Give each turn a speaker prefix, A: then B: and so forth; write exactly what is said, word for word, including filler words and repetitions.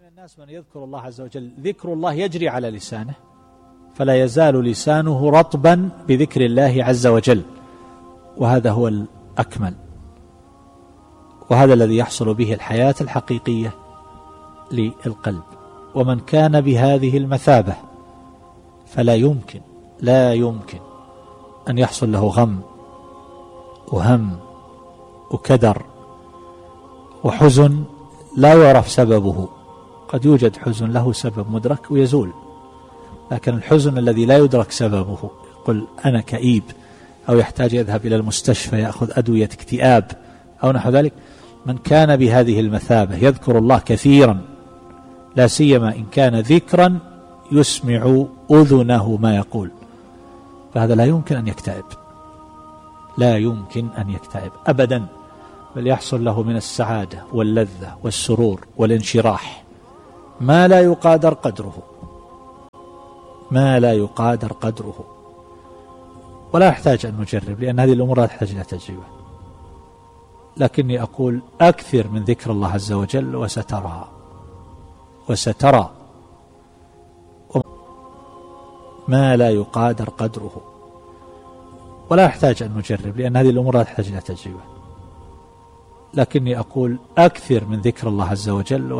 A: من الناس من يذكر الله عز وجل ذكر الله يجري على لسانه فلا يزال لسانه رطبا بذكر الله عز وجل، وهذا هو الأكمل، وهذا الذي يحصل به الحياة الحقيقية للقلب. ومن كان بهذه المثابة فلا يمكن لا يمكن أن يحصل له غم وهم وكدر وحزن لا يعرف سببه. قد يوجد حزن له سبب مدرك ويزول، لكن الحزن الذي لا يدرك سببه، يقول أنا كئيب، أو يحتاج يذهب إلى المستشفى يأخذ أدوية اكتئاب أو نحو ذلك. من كان بهذه المثابة يذكر الله كثيرا، لا سيما إن كان ذكرا يسمع أذنه ما يقول، فهذا لا يمكن أن يكتئب، لا يمكن أن يكتئب أبدا، بل يحصل له من السعادة واللذة والسرور والانشراح ما لا يقادر قدره، ما لا يقادر قدره. ولا يحتاج أن نجرب، لأن هذه الأمور لا تحتاج إلى تجربة، لكني أقول أكثر من ذكر الله عز وجل وسترى وسترى ما لا يقادر قدره. ولا يحتاج أن نجرب، لأن هذه الأمور لا تحتاج إلى تجربة، لكني أقول أكثر من ذكر الله عز وجل